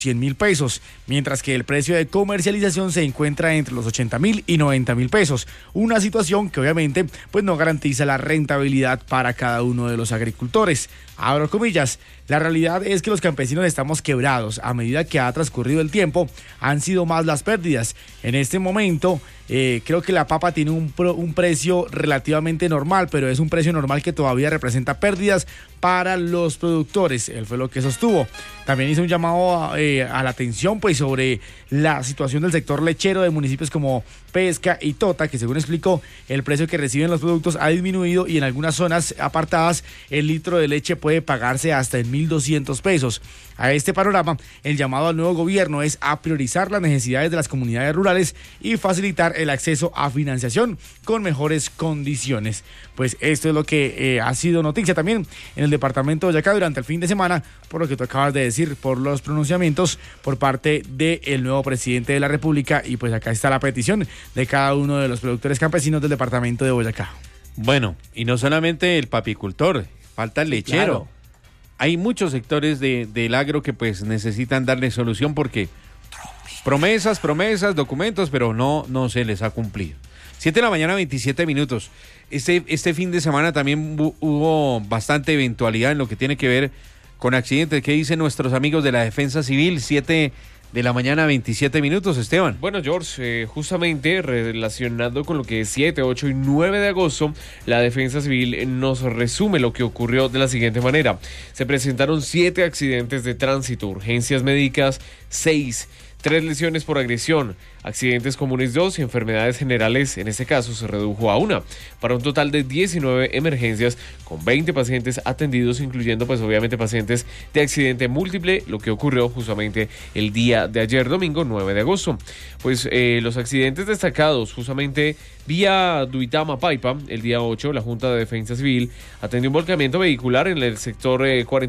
100.000 pesos, mientras que el precio de comercialización se encuentra entre los 80.000 y 90.000 pesos. Una situación que obviamente pues no garantiza la rentabilidad para cada uno de los agricultores. Abro comillas, la realidad es que los campesinos estamos quebrados. A medida que ha transcurrido el tiempo, han sido más las pérdidas. En este momento, creo que la papa tiene un precio relativamente normal, pero es un precio normal que todavía representa pérdidas para los productores. Él fue lo que sostuvo. También hizo un llamado a la atención pues sobre la situación del sector lechero de municipios como Pesca y Tota, que según explicó, el precio que reciben los productos ha disminuido y en algunas zonas apartadas el litro de leche puede pagarse hasta en 1.200 pesos. A este panorama, el llamado al nuevo gobierno es a priorizar las necesidades de las comunidades rurales y facilitar el acceso a financiación con mejores condiciones. Pues esto es lo que ha sido noticia también en el departamento de Boyacá durante el fin de semana, por lo que tú acabas de decir, por los pronunciamientos por parte del nuevo presidente de la República, y pues acá está la petición de cada uno de los productores campesinos del departamento de Boyacá. Bueno, y no solamente el papicultor, falta el lechero. Claro. Hay muchos sectores del agro que pues necesitan darle solución porque promesas, documentos, pero no se les ha cumplido. 7:27 a.m. Este fin de semana también hubo bastante eventualidad en lo que tiene que ver con accidentes. ¿Qué dicen nuestros amigos de la Defensa Civil? 7:27 a.m, Esteban. Bueno, George, justamente relacionado con lo que es 7, 8 y 9 de agosto, la Defensa Civil nos resume lo que ocurrió de la siguiente manera. Se presentaron 7 accidentes de tránsito, urgencias médicas 6, 3 lesiones por agresión, accidentes comunes 2 y enfermedades generales, en este caso se redujo a 1, para un total de 19 emergencias con 20 pacientes atendidos, incluyendo pues obviamente pacientes de accidente múltiple, lo que ocurrió justamente el día de ayer, domingo 9 de agosto. Pues los accidentes destacados justamente vía Duitama-Paipa, el día 8, la Junta de Defensa Civil atendió un volcamiento vehicular en el sector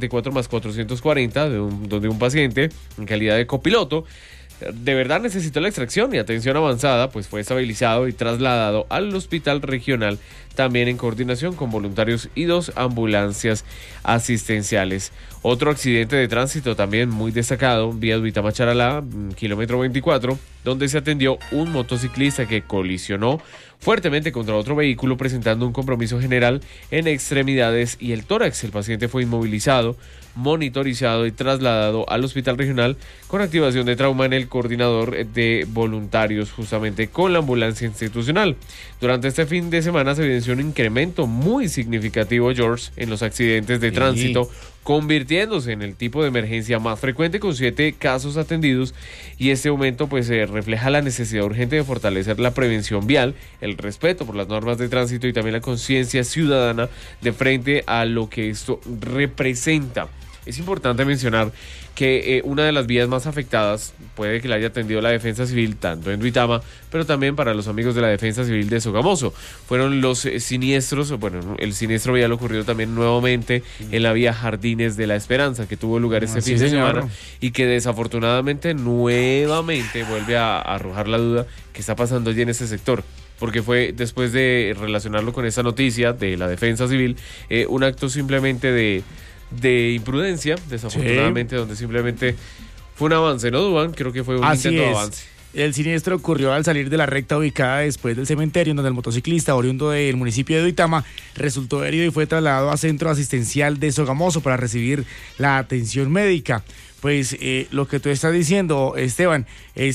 44+440, donde un paciente en calidad de copiloto de verdad necesitó la extracción y atención avanzada, pues fue estabilizado y trasladado al hospital regional, también en coordinación con voluntarios y 2 ambulancias asistenciales. Otro accidente de tránsito también muy destacado, vía Duitama-Charalá, kilómetro 24, donde se atendió un motociclista que colisionó fuertemente contra otro vehículo, presentando un compromiso general en extremidades y el tórax. El paciente fue inmovilizado, monitorizado y trasladado al hospital regional con activación de trauma en el coordinador de voluntarios, justamente con la ambulancia institucional. Durante este fin de semana se evidenció un incremento muy significativo, George, en los accidentes de tránsito, convirtiéndose en el tipo de emergencia más frecuente con 7 casos atendidos, y este aumento pues refleja la necesidad urgente de fortalecer la prevención vial, el respeto por las normas de tránsito y también la conciencia ciudadana de frente a lo que esto representa. Es importante mencionar que una de las vías más afectadas puede que la haya atendido la Defensa Civil, tanto en Duitama, pero también para los amigos de la Defensa Civil de Sogamoso. Fueron los siniestros, bueno, el siniestro vial ocurrió también nuevamente en la vía Jardines de la Esperanza, que tuvo lugar este fin de semana y que desafortunadamente nuevamente vuelve a arrojar la duda que está pasando allí en ese sector. Porque fue después de relacionarlo con esa noticia de la Defensa Civil, un acto simplemente de imprudencia, desafortunadamente, donde simplemente fue un avance, ¿no, Duván? Creo que fue un intento de avance. El siniestro ocurrió al salir de la recta ubicada después del cementerio, en donde el motociclista, oriundo del municipio de Duitama, resultó herido y fue trasladado a centro asistencial de Sogamoso para recibir la atención médica. Pues lo que tú estás diciendo, Esteban,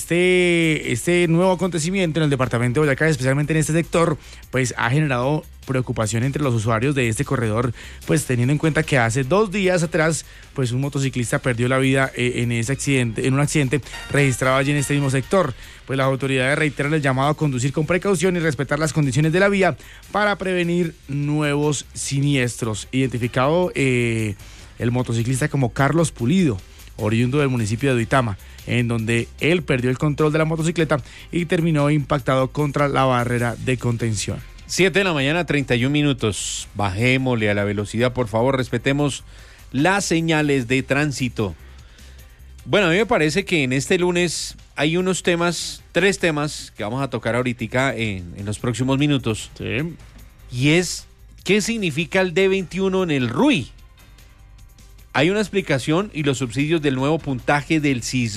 este nuevo acontecimiento en el departamento de Boyacá, especialmente en este sector, pues ha generado preocupación entre los usuarios de este corredor, pues teniendo en cuenta que hace 2 días atrás, pues un motociclista perdió la vida en un accidente registrado allí en este mismo sector. Pues las autoridades reiteran el llamado a conducir con precaución y respetar las condiciones de la vía para prevenir nuevos siniestros. Identificado el motociclista como Carlos Pulido, oriundo del municipio de Duitama, en donde él perdió el control de la motocicleta y terminó impactado contra la barrera de contención. 7:31 a.m. Bajémosle a la velocidad, por favor, respetemos las señales de tránsito. Bueno, a mí me parece que en este lunes hay 3 temas que vamos a tocar ahorita en los próximos minutos. Sí. Y es, ¿qué significa el D21 en el RUI? Hay una explicación y los subsidios del nuevo puntaje del